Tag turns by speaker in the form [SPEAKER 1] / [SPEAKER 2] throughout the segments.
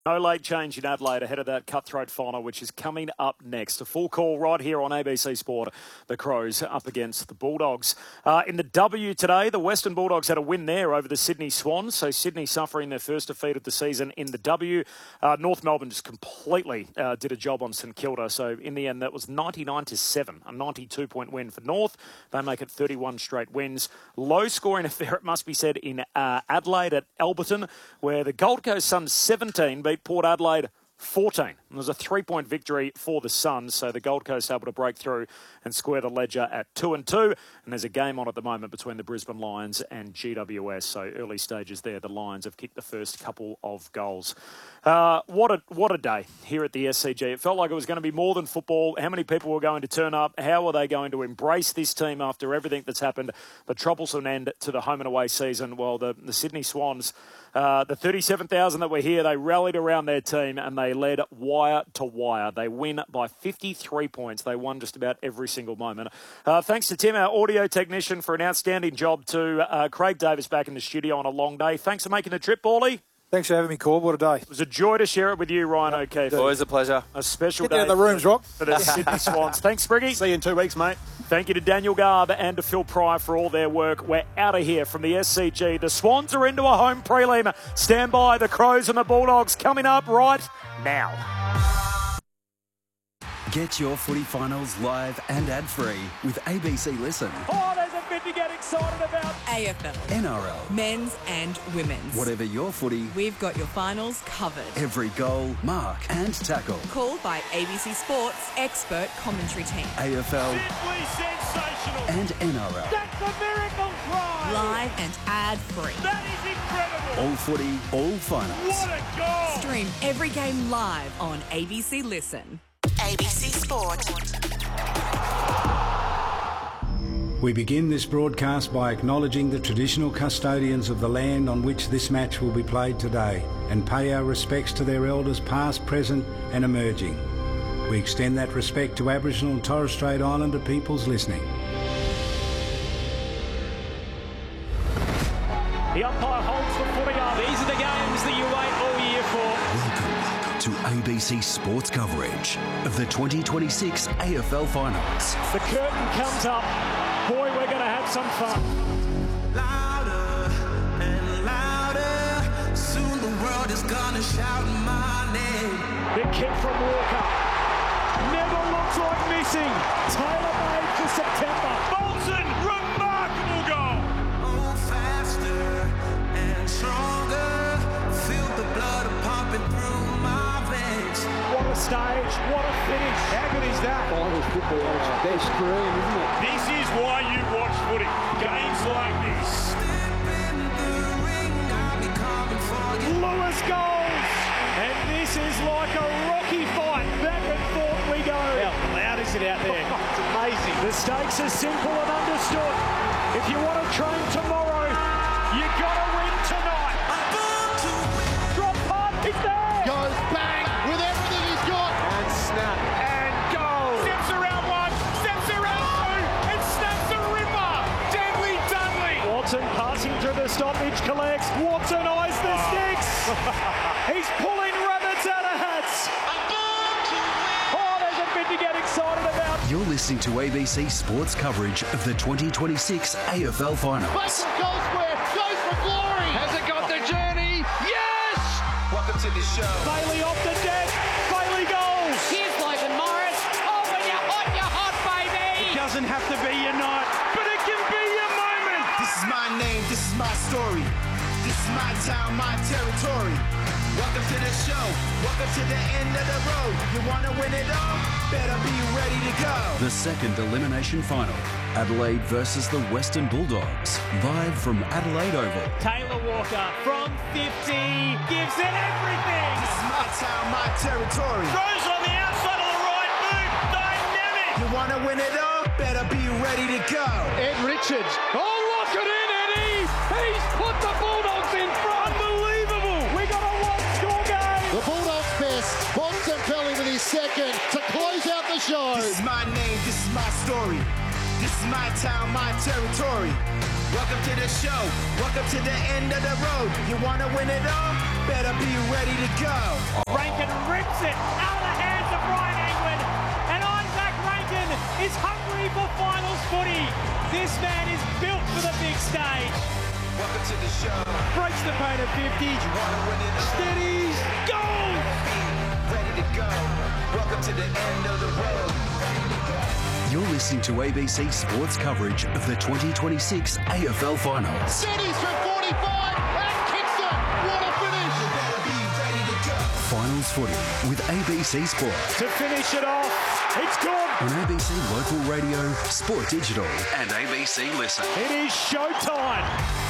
[SPEAKER 1] No late change in Adelaide ahead of that cutthroat final, which is coming up next. A full call right here on ABC Sport. The Crows up against the Bulldogs. In the W today, the Western Bulldogs had a win there over the Sydney Swans. So Sydney suffering their first defeat of the season in the W. North Melbourne just completely did a job on St Kilda. So in the end, that was 99-7, a 92-point win for North. They make it 31 straight wins. Low scoring affair, it must be said, in Adelaide at Alberton, where the Gold Coast Suns 17 beat Port Adelaide 14. And there was a 3-point victory for the Suns, so the Gold Coast able to break through and square the ledger at 2-2. And there's a game on at the moment between the Brisbane Lions and GWS. So early stages there, the Lions have kicked the first couple of goals. What a day here at the SCG. It felt like it was going to be more than football. How many people were going to turn up? How are they going to embrace this team after everything that's happened? The troublesome end to the home and away season. Well, the Sydney Swans, the 37,000 that were here, they rallied around their team and they led wire to wire. They win by 53 points. They won just about every single moment. Thanks to Tim, our audio technician, for an outstanding job. To Craig Davis back in the studio on a long day. Thanks for making the trip, Bally.
[SPEAKER 2] Thanks for having me, Corb. What a day.
[SPEAKER 1] It was a joy to share it with you, Ryan O'Keefe.
[SPEAKER 3] Always a pleasure.
[SPEAKER 1] A special
[SPEAKER 2] Get
[SPEAKER 1] day
[SPEAKER 2] down the rooms, Rock.
[SPEAKER 1] for the Sydney Swans. Thanks, Spriggy.
[SPEAKER 4] See you in 2 weeks, mate.
[SPEAKER 1] Thank you to Daniel Garb and to Phil Pryor for all their work. We're out of here from the SCG. The Swans are into a home prelim. Stand by, the Crows and the Bulldogs coming up right now.
[SPEAKER 5] Get your footy finals live and ad-free with ABC Listen.
[SPEAKER 1] Oh, there's a bit to get excited about.
[SPEAKER 6] AFL,
[SPEAKER 5] NRL,
[SPEAKER 6] men's and women's.
[SPEAKER 5] whatever your footy,
[SPEAKER 6] We've got your finals covered.
[SPEAKER 5] every goal, mark and tackle.
[SPEAKER 6] Called by ABC Sports expert commentary team.
[SPEAKER 5] AFL
[SPEAKER 1] Simply sensational.
[SPEAKER 5] and NRL.
[SPEAKER 1] That's a miracle try.
[SPEAKER 6] Live and ad-free.
[SPEAKER 1] That is incredible.
[SPEAKER 5] All footy, all finals.
[SPEAKER 1] What a goal.
[SPEAKER 6] Stream every game live on ABC Listen.
[SPEAKER 7] ABC Sport.
[SPEAKER 8] We begin this broadcast by acknowledging the traditional custodians of the land on which this match will be played today and pay our respects to their elders past, present and emerging. We extend that respect to Aboriginal and Torres Strait Islander peoples listening.
[SPEAKER 1] The umpire holds the footy up. These are the games that you wait all year for.
[SPEAKER 5] Welcome to ABC Sports coverage of the 2026 AFL Finals.
[SPEAKER 1] The curtain comes up. Boy, we're going to have some fun.
[SPEAKER 9] Louder and louder, soon the world is gonna shout my name.
[SPEAKER 1] The kick from Walker. Never looks like missing. Taylor made for September. Bolton, remarkable goal.
[SPEAKER 9] Oh, faster and stronger, feel the blood pumping through my veins.
[SPEAKER 1] What a stage. What a finish. How good is that?
[SPEAKER 2] Finals football on its best screen, isn't it?
[SPEAKER 1] This is why you watch footy. Games like this.
[SPEAKER 9] Step in the ring, I'll be coming for you.
[SPEAKER 1] Lewis goals. And this is like a Rocky fight. Back and forth we go. How loud is it out there? It's amazing. The stakes are simple and understood. If you want to train tomorrow, you got to win tonight.
[SPEAKER 9] I'm born to win.
[SPEAKER 1] Drop punt. It's there.
[SPEAKER 4] Goes bang with everything he's got.
[SPEAKER 1] And snap. And goal. Steps around one. Steps around two. And snaps the ripper. Deadly Dudley. Watson passing through the stoppage. Collects. Watson eyes the sticks. He's pulling rabbits out of hats.
[SPEAKER 9] I'm born to win.
[SPEAKER 1] Oh, there's a bit to get excited about.
[SPEAKER 5] You're listening to ABC Sports coverage of the 2026 AFL Finals.
[SPEAKER 4] Mason goes square, goes for glory. Has it got the journey? Yes!
[SPEAKER 9] Welcome to the show.
[SPEAKER 1] Bailey off the deck. Bailey goals.
[SPEAKER 10] Here's Logan Morris. Oh, when you're hot, baby!
[SPEAKER 1] It doesn't have to be your night, but it can be your moment.
[SPEAKER 9] This is my name, this is my story. This is my town, my territory. Welcome to the show. Welcome to the end of the road. You want to win it all? Better be ready to go.
[SPEAKER 5] The second elimination final, Adelaide versus the Western Bulldogs, live from Adelaide Oval.
[SPEAKER 1] Taylor Walker from 50 gives it everything.
[SPEAKER 9] This is my town, my territory.
[SPEAKER 1] Throws on the outside of the right boot. Dynamic.
[SPEAKER 9] You want to win it all? Better be ready to go.
[SPEAKER 4] Ed Richards. Oh, lock it in, Eddie! He's put the Bulldogs in front.
[SPEAKER 1] Unbelievable. We got a one-score game.
[SPEAKER 4] The Bulldogs best. Bontempelli with his second to close out the show.
[SPEAKER 9] This is my name, this is my story. This is my town, my territory. Welcome to the show. Welcome to the end of the road. You want to win it all? better be ready to go.
[SPEAKER 10] Rankin rips it out of the hands of Ryan England, and Isaac Rankin is hungry for finals footy. This man is built for the big stage.
[SPEAKER 9] Welcome to the show.
[SPEAKER 2] Breaks the paint at 50.
[SPEAKER 9] Wanna win it all.
[SPEAKER 2] Steadies.
[SPEAKER 10] Goal!
[SPEAKER 9] Ready to go. Welcome to the end of the road.
[SPEAKER 5] You're listening to ABC Sports coverage of the 2026 AFL Finals.
[SPEAKER 4] Cities for 45 and kicks it. What a finish!
[SPEAKER 9] You better be ready to go.
[SPEAKER 5] Finals footy with ABC Sport
[SPEAKER 1] To finish it off, it's good.
[SPEAKER 5] on ABC Local Radio, Sport Digital and ABC Listen.
[SPEAKER 1] It is showtime.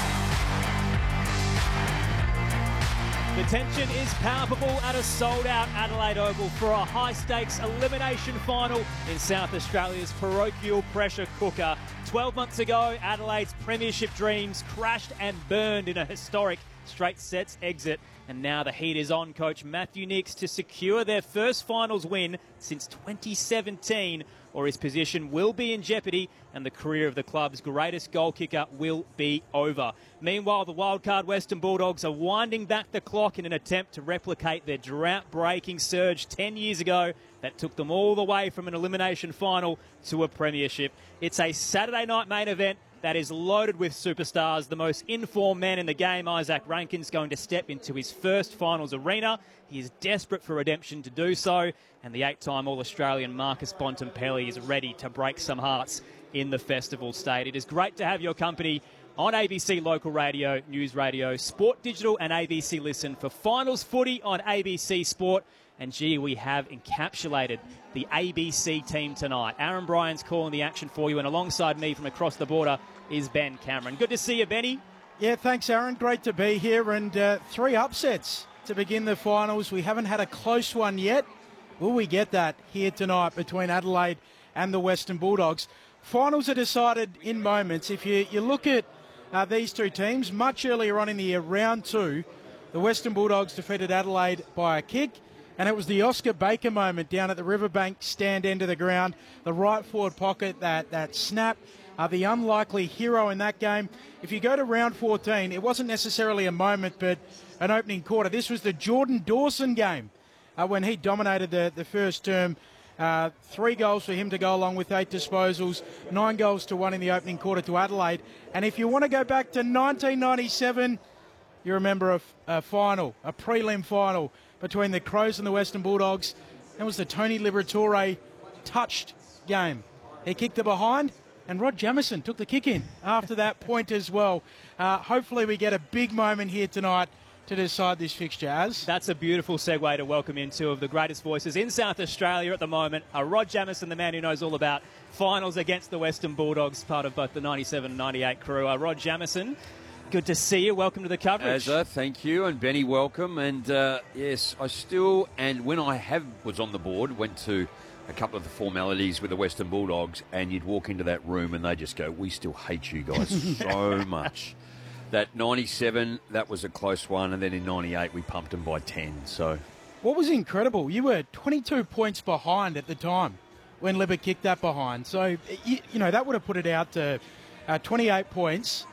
[SPEAKER 10] The tension is palpable at a sold-out Adelaide Oval for a high-stakes elimination final in South Australia's parochial pressure cooker. 12 months ago, Adelaide's premiership dreams crashed and burned in a historic straight sets exit. And now the heat is on coach Matthew Nicks to secure their first finals win since 2017, or his position will be in jeopardy and the career of the club's greatest goal kicker will be over. Meanwhile, the wildcard Western Bulldogs are winding back the clock in an attempt to replicate their drought-breaking surge 10 years ago that took them all the way from an elimination final to a premiership. It's a Saturday night main event that is loaded with superstars. The most informed man in the game, Isaac Rankin's going to step into his first finals arena. He is desperate for redemption to do so, and the 8-time All-Australian Marcus Bontempelli is ready to break some hearts in the festival state. It is great to have your company on ABC Local Radio, News Radio, Sport Digital and ABC Listen for finals footy on ABC Sport. And gee, we have encapsulated the ABC team tonight. Aaron Bryan's calling the action for you, and alongside me from across the border is Ben Cameron. Good to see you, Benny.
[SPEAKER 2] Yeah, thanks, Aaron. Great to be here. And 3 upsets to begin the finals. We haven't had a close one yet. Will we get that here tonight between Adelaide and the Western Bulldogs? Finals are decided in moments. If you look at these two teams, much earlier on in the year, round 2, the Western Bulldogs defeated Adelaide by a kick. And it was the Oscar Baker moment down at the Riverbank stand end of the ground, the right forward pocket, that snap, the unlikely hero in that game. If you go to round 14, it wasn't necessarily a moment, but an opening quarter. This was the Jordan Dawson game when he dominated the first term. 3 goals for him to go along with 8 disposals, 9 goals to 1 in the opening quarter to Adelaide. And if you want to go back to 1997, you remember a final, a prelim final between the Crows and the Western Bulldogs. That was the Tony Liberatore touched game. He kicked the behind, and Rod Jamieson took the kick in after that point as well. Hopefully we get a big moment here tonight to decide this fixture, Az.
[SPEAKER 10] That's a beautiful segue to welcome in 2 of the greatest voices in South Australia at the moment. Rod Jamieson, the man who knows all about finals against the Western Bulldogs, part of both the 97 and 98 crew. Rod Jamieson, good to see you. Welcome to the coverage.
[SPEAKER 3] Azza, thank you, and Benny, welcome. And yes, I still, and when I was on the board, went to a couple of the formalities with the Western Bulldogs, and you'd walk into that room and they just go, "We still hate you guys so much." That 97, that was a close one, and then in 98 we pumped them by 10. So,
[SPEAKER 2] what was incredible, you were 22 points behind at the time when Libba kicked that behind. So, you know, that would have put it out to 28 points.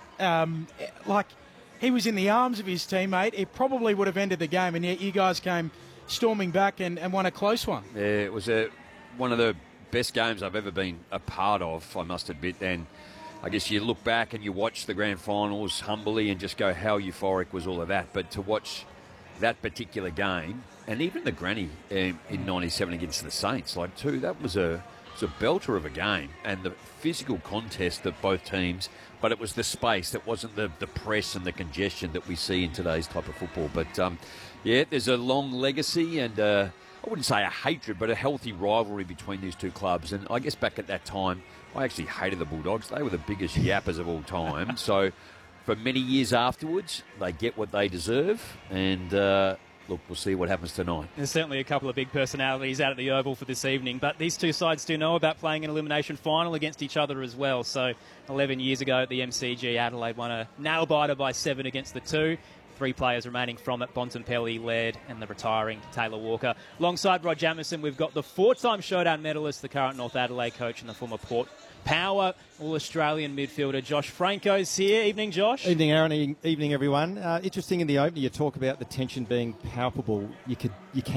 [SPEAKER 2] Like he was in the arms of his teammate, it probably would have ended the game, and yet you guys came storming back and won a close one.
[SPEAKER 3] Yeah, it was one of the best games I've ever been a part of, I must admit. And I guess you look back and you watch the grand finals humbly and just go, how euphoric was all of that. But to watch that particular game, and even the granny in 97 against the Saints, that was a belter of a game, and the physical contest of both teams, but it was the space. That wasn't the press and the congestion that we see in today's type of football. But yeah, there's a long legacy and I wouldn't say a hatred, but a healthy rivalry between these two clubs. And I guess back at that time, I actually hated the Bulldogs. They were the biggest yappers of all time. So for many years afterwards, they get what they deserve. And look, we'll see what happens tonight.
[SPEAKER 10] There's certainly a couple of big personalities out at the Oval for this evening, but these two sides do know about playing an elimination final against each other as well. So 11 years ago at the MCG, Adelaide won a nail-biter by 7 against the 2. 3 players remaining from it, Bontempelli, Laird and the retiring Taylor Walker. Alongside Rod Jamieson, we've got the 4-time Showdown medalist, the current North Adelaide coach and the former Port power. All-Australian midfielder Josh Franco's here. Evening, Josh.
[SPEAKER 7] Evening, Aaron. Evening, everyone. Interesting in the opener, you talk about the tension being palpable. You can